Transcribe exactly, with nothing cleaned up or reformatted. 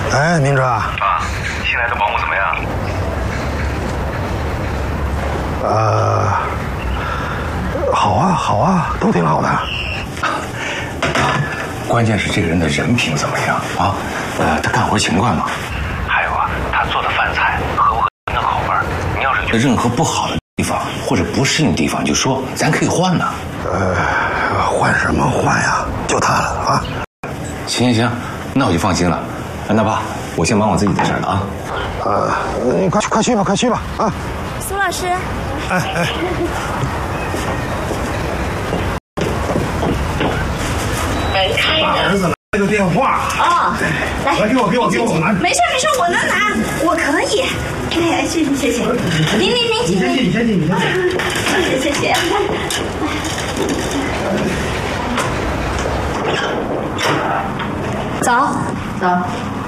哎，明哲啊，新来的保姆怎么样？ 呃，好啊，好啊，都挺好的。 关键是这个人的人品怎么样啊？呃，他干活勤快吗？ 还有啊，他做的饭菜合不合人的口味？你要是觉得任何不好的地方或者不适应的地方，就说，咱可以换呢。 呃，换什么换呀？就他了啊！ 行行行，那我就放心了。那爸，我先忙我自己的事了啊。 呃，你快快去吧，快去吧啊！ 苏老师， 哎哎。 门开把儿子来个电话。 哦，来， 来给我给我给我拿。 没事没事，我能拿，我可以。哎，谢谢谢谢。您您您， 你先进，你先进，你先进。 谢谢谢谢。走走。